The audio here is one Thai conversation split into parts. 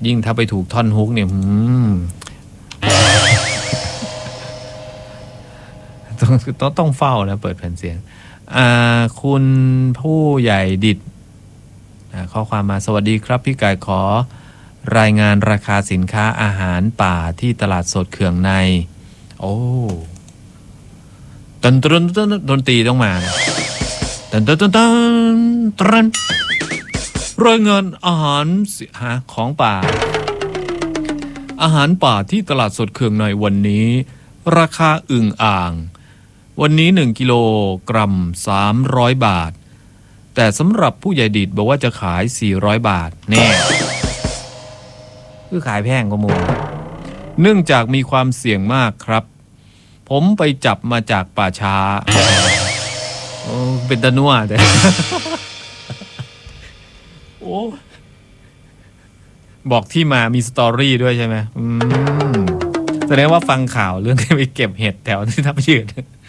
ยิ่งถ้าไปถูกท่อนฮุกเนี่ยต้องเฝ้านะเปิดแผ่นเสียงคุณผู้ใหญ่ดิดข้อความมาสวัสดีครับพี่กายขอรายงานราคาสินค้าอาหารป่าที่ตลาดสดเขื่องในโอ้ดนตรีต้องมารายงานอาหารของป่าอาหารป่าที่ตลาดสดเขื่องในวันนี้ราคาอึ่งอ่างวันนี้1กิโลกรัม300 บาทแต่สำหรับผู้ใหญ่ดิดบอกว่าจะขาย400 บาทแน่คือขายแพงกว่าหมูเนื่องจากมีความเสี่ยงมากครับผมไปจับมาจากป่าช้าโอ้เป็นตะนัวแต่โอ้บอกที่มามีสตอรี่ด้วยใช่ไหมแสดงว่าฟังข่าวเรื่องที่ไปเก็บเห็ดแถวที่ทับยืด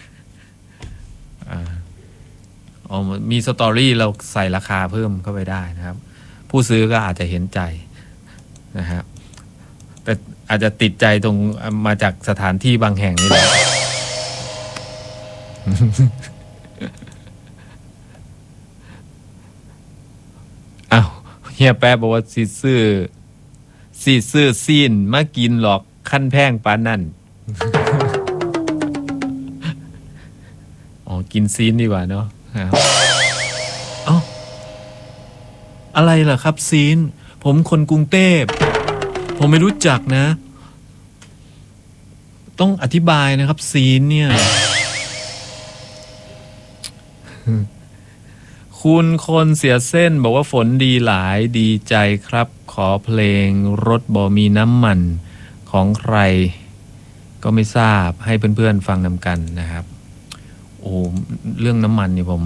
มีสตอรี่เราใส่ราคาเพิ่มเข้าไปได้นะครับผู้ซื้อก็อาจจะเห็นใจนะครับแต่อาจจะติดใจตรงมาจากสถานที่บางแห่งนี่แหละอ้าวเฮียแป๊บบอกว่าซีซื้อซีนมากินหรอกขั้นแพงปานนั่นอ๋อกินซีนดีกว่าเนาะอะไรล่ะครับซีนผมคนกรุงเทพผมไม่รู้จักนะต้องอธิบายนะครับซีนเนี่ยคุณคนเสียเส้นบอกว่าฝนดีหลายดีใจครับขอเพลงรถบ่มีน้ำมันของใครก็ไม่ทราบให้เพื่อนๆฟังนำกันนะครับโอ้เรื่องน้ำมันนี่ผม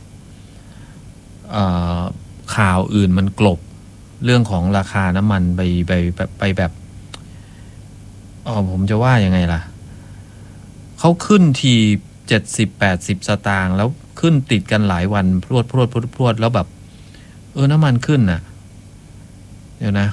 ข่าวอื่นมันกลบเรื่องของราคาน้ำมันไปแบบผมจะว่ายังไงล่ะเขาขึ้นที70-80 สตางค์แล้วขึ้นติดกันหลายวันพรวดแล้วแบบน้ำมันขึ้นน่ะเดี๋ยวนะ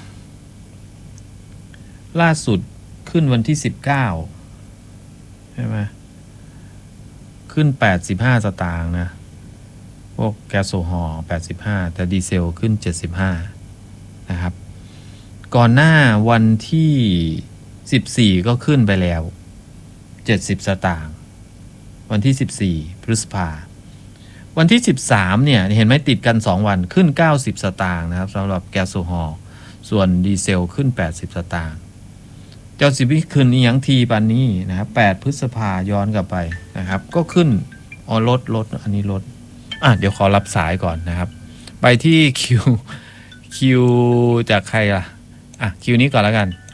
ล่าสุดขึ้นวันที่19ใช่ไหมขึ้น85 สตางค์นะพวกแก๊สโซฮอล์85แต่ดีเซลขึ้น75นะครับก่อนหน้าวันที่14ก็ขึ้นไปแล้ว70 สตางค์วันที่14พฤษภาวันที่13เนี่ยเห็นไหมติดกัน2วันขึ้น90 สตางค์นะครับสำหรับแก๊สโซฮอล์ส่วนดีเซลขึ้น80 สตางค์เจ้าสิบิขึ้นอีหยังทีปานนี้นะครับ8พฤษภาย้อนกลับไปนะครับก็ขึ้นลดอันนี้ลดเดี๋ยวขอรับสายก่อนนะครับไปที่คิวจากใครล่ะคิวนี้ก่อนแล้วกัน